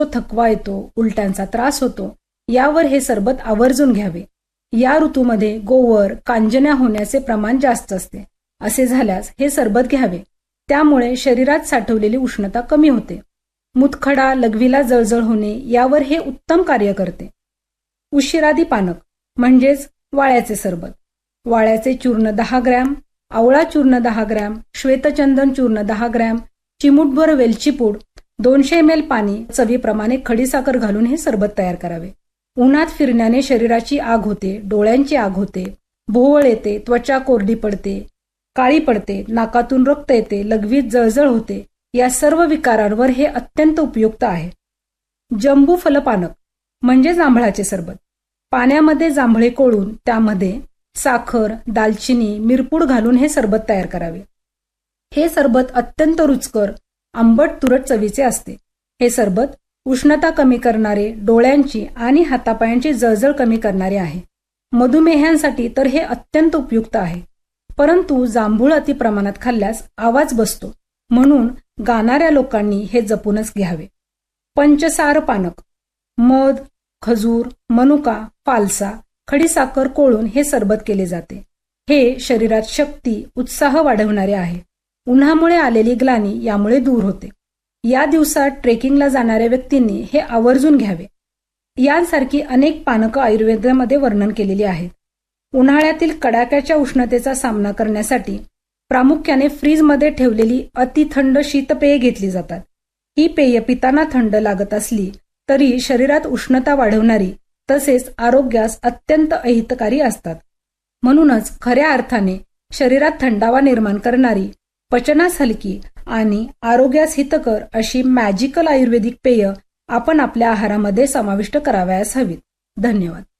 थकवा येतो, उलट्यांचा त्रास होतो, यावर हे सरबत आवर्जून घ्यावे. या ऋतूमध्ये गोवर, कांजण्या होण्याचे प्रमाण जास्त असते. असे झाल्यास हे सरबत घ्यावे. त्यामुळे शरीरात साठवलेली उष्णता कमी होते. मुतखडा, लघवीला जळजळ होणे यावर हे उत्तम कार्य करते. उशिरादी पानक म्हणजेच वाळ्याचे सरबत. वाळ्याचे चूर्ण 10 ग्रॅम, आवळा चूर्ण 10 ग्रॅम, श्वेतचंदन चूर्ण 10 ग्रॅम, चिमूटभर वेलची पूड, 200 ml पाणी, चवीप्रमाणे खडीसाखर घालून हे सरबत तयार करावे. उन्हात फिरण्याने शरीराची आग होते, डोळ्यांची आग होते, भोवळ येते, त्वचा कोरडी पडते, काळी पडते, नाकातून रक्त येते, लघवीत जळजळ होते, या सर्व विकारांवर हे अत्यंत उपयुक्त आहे. जंबू फलपानक म्हणजे जांभळाचे सरबत. पाण्यामध्ये जांभळे कोळून त्यामध्ये साखर, दालचिनी, मिरपूड घालून हे सरबत तयार करावे. हे सरबत अत्यंत रुचकर, आंबट तुरट चवीचे असते. हे सरबत उष्णता कमी करणारे, डोळ्यांची आणि हातापायांची जळजळ कमी करणारे आहे. मधुमेह्यांसाठी तर हे अत्यंत उपयुक्त आहे. परंतु जांभूळ अति प्रमाणात खाल्ल्यास आवाज बसतो, म्हणून गाणाऱ्या लोकांनी हे जपूनच घ्यावे. पंचसार पानक मध, खजूर, मनुका, फालसा, खडीसाखर कोळून हे सरबत केले जाते. हे शरीरात शक्ती, उत्साह वाढवणारे आहे. उन्हामुळे आलेली ग्लानी यामुळे दूर होते. या दिवसात ट्रेकिंगला जाणाऱ्या व्यक्तींनी हे आवर्जून घ्यावे. यांसारखी अनेक पानकं आयुर्वेदामध्ये वर्णन केलेली आहेत. उन्हाळ्यातील कडाक्याच्या उष्णतेचा सामना करण्यासाठी प्रामुख्याने फ्रीजमध्ये ठेवलेली अतिथंड शीतपेये घेतली जातात. ही पेय पिताना थंड लागत असली तरी शरीरात उष्णता वाढवणारी तसेच आरोग्यास अत्यंत अहितकारी असतात. म्हणूनच खऱ्या अर्थाने शरीरात थंडावा निर्माण करणारी, पचनास हलकी आणि आरोग्यास हितकर अशी मॅजिकल आयुर्वेदिक पेय आपण आपल्या आहारामध्ये समाविष्ट करावयास हवीत. धन्यवाद.